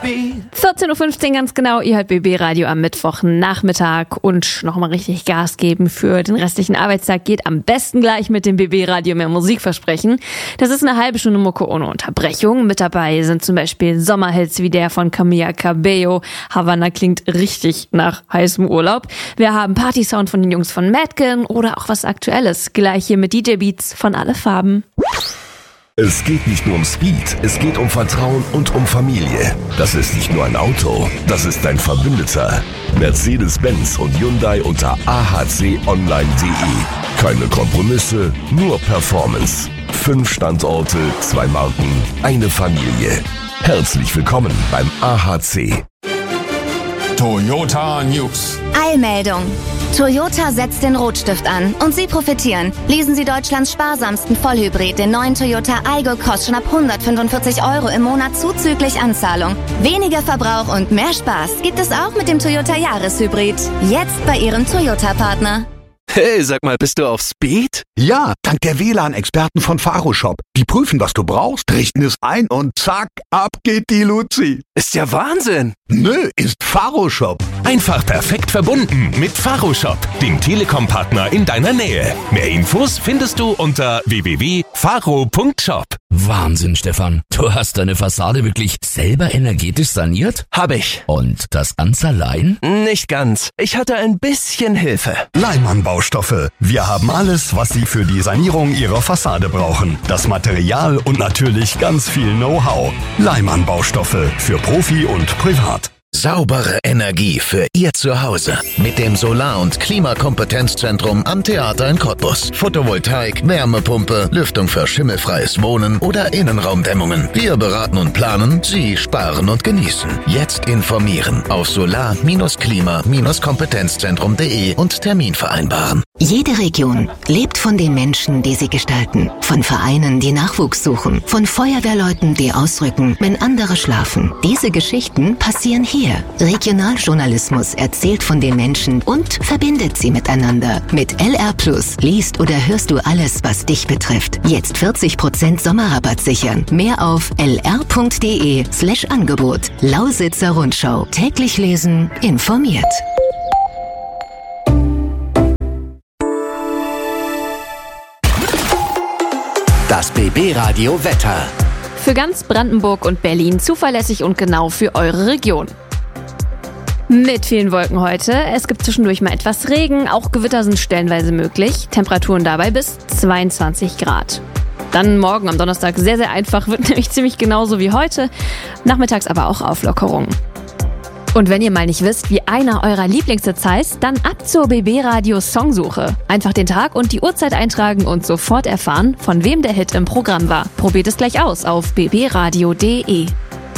14.15 Uhr ganz genau, ihr hört BB Radio am Mittwochnachmittag und nochmal richtig Gas geben für den restlichen Arbeitstag geht am besten gleich mit dem BB Radio mehr Musik versprechen. Das ist eine halbe Stunde Mucke ohne Unterbrechung. Mit dabei sind zum Beispiel Sommerhits wie der von Camila Cabello. Havana klingt richtig nach heißem Urlaub. Wir haben Party-Sound von den Jungs von Madgen oder auch was Aktuelles. Gleich hier mit DJ-Beats von Alle Farben. Es geht nicht nur um Speed, es geht um Vertrauen und um Familie. Das ist nicht nur ein Auto, das ist dein Verbündeter. Mercedes-Benz und Hyundai unter ahconline.de. Keine Kompromisse, nur Performance. 5 Standorte, 2 Marken, eine Familie. Herzlich willkommen beim AHC. Toyota News. Eilmeldung. Toyota setzt den Rotstift an und Sie profitieren. Lesen Sie Deutschlands sparsamsten Vollhybrid, den neuen Toyota Aygo, kostet schon ab 145 € im Monat zuzüglich Anzahlung. Weniger Verbrauch und mehr Spaß gibt es auch mit dem Toyota Jahreshybrid. Jetzt bei Ihrem Toyota-Partner. Hey, sag mal, bist du auf Speed? Ja, dank der WLAN-Experten von Faroshop. Die prüfen, was du brauchst, richten es ein und zack, ab geht die Luzi. Ist ja Wahnsinn. Nö, ist Faroshop. Einfach perfekt verbunden mit Faroshop, dem Telekom-Partner in deiner Nähe. Mehr Infos findest du unter www.faro.shop. Wahnsinn, Stefan. Du hast deine Fassade wirklich selber energetisch saniert? Hab ich. Und das Ganze allein? Nicht ganz. Ich hatte ein bisschen Hilfe. Leimann Baustoffe. Wir haben alles, was Sie für die Sanierung Ihrer Fassade brauchen. Das Material und natürlich ganz viel Know-how. Leimann Baustoffe für Profi und Privat. Saubere Energie für Ihr Zuhause mit dem Solar- und Klimakompetenzzentrum am Theater in Cottbus. Photovoltaik, Wärmepumpe, Lüftung für schimmelfreies Wohnen oder Innenraumdämmungen. Wir beraten und planen, Sie sparen und genießen. Jetzt informieren auf solar-klima-kompetenzzentrum.de und Termin vereinbaren. Jede Region lebt von den Menschen, die sie gestalten. Von Vereinen, die Nachwuchs suchen. Von Feuerwehrleuten, die ausrücken, wenn andere schlafen. Diese Geschichten passieren hier. Regionaljournalismus erzählt von den Menschen und verbindet sie miteinander. Mit LR Plus liest oder hörst du alles, was dich betrifft. Jetzt 40% Sommerrabatt sichern. Mehr auf lr.de/Angebot. Lausitzer Rundschau. Täglich lesen, informiert. Das BB Radio Wetter. Für ganz Brandenburg und Berlin zuverlässig und genau für eure Region. Mit vielen Wolken heute. Es gibt zwischendurch mal etwas Regen. Auch Gewitter sind stellenweise möglich. Temperaturen dabei bis 22 Grad. Dann morgen am Donnerstag sehr, sehr einfach. Wird nämlich ziemlich genauso wie heute. Nachmittags aber auch Auflockerungen. Und wenn ihr mal nicht wisst, wie einer eurer Lieblingshits heißt, dann ab zur BB Radio Songsuche. Einfach den Tag und die Uhrzeit eintragen und sofort erfahren, von wem der Hit im Programm war. Probiert es gleich aus auf bbradio.de.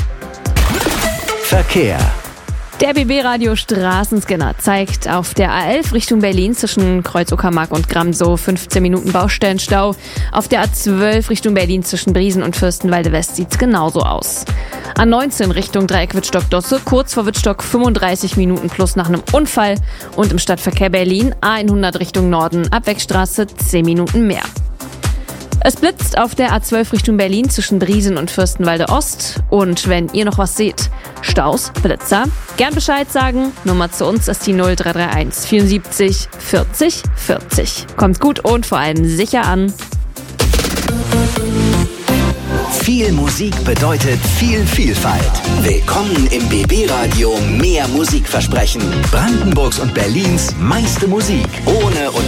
Verkehr. Der BB Radio Straßenscanner zeigt auf der A11 Richtung Berlin zwischen Kreuz-Uckermark und Gramsow 15 Minuten Baustellenstau. Auf der A12 Richtung Berlin zwischen Briesen und Fürstenwalde West sieht's genauso aus. A19 Richtung Dreieck Wittstock-Dosse, kurz vor Wittstock 35 Minuten plus nach einem Unfall. Und im Stadtverkehr Berlin A100 Richtung Norden, Abwegstraße 10 Minuten mehr. Es blitzt auf der A12 Richtung Berlin zwischen Briesen und Fürstenwalde Ost. Und wenn ihr noch was seht, Staus, Blitzer, gern Bescheid sagen. Nummer zu uns ist die 0331 74 40 40. Kommt gut und vor allem sicher an. Viel Musik bedeutet viel Vielfalt. Willkommen im BB Radio Mehr Musikversprechen. Brandenburgs und Berlins meiste Musik. Ohne